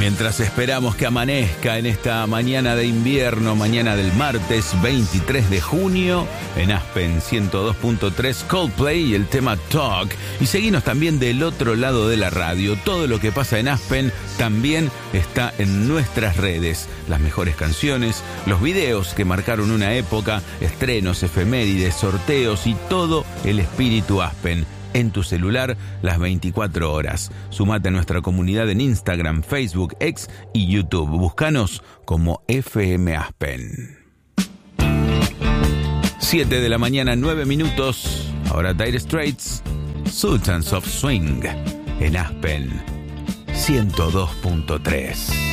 Mientras esperamos que amanezca en esta mañana de invierno, mañana del martes 23 de junio, en Aspen 102.3 Coldplay y el tema Talk. Y seguinos también del otro lado de la radio. Todo lo que pasa en Aspen también está en nuestras redes. Las mejores canciones, los videos que marcaron una época, estrenos, efemérides, sorteos y todo el espíritu Aspen. En tu celular las 24 horas. Sumate a nuestra comunidad en Instagram, Facebook, X y YouTube. Búscanos como FM Aspen. 7 de la mañana, 9 minutos. Ahora Dire Straits, Sultans of Swing, en Aspen 102.3.